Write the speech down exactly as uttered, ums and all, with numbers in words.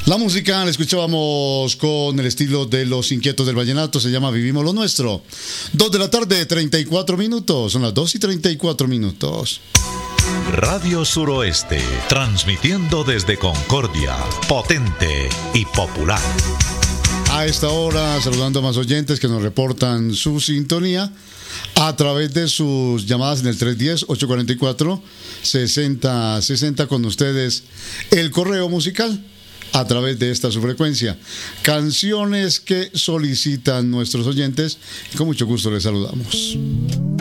La música la escuchábamos con el estilo de Los Inquietos del Vallenato, se llama Vivimos lo Nuestro. Dos de la tarde, treinta y cuatro minutos, son las dos y treinta y cuatro minutos. Radio Suroeste, transmitiendo desde Concordia, potente y popular. A esta hora, saludando a más oyentes que nos reportan su sintonía a través de sus llamadas en el tres uno cero, ocho cuatro cuatro, seis cero seis cero con ustedes el correo musical a través de esta subfrecuencia. Canciones que solicitan nuestros oyentes y con mucho gusto les saludamos.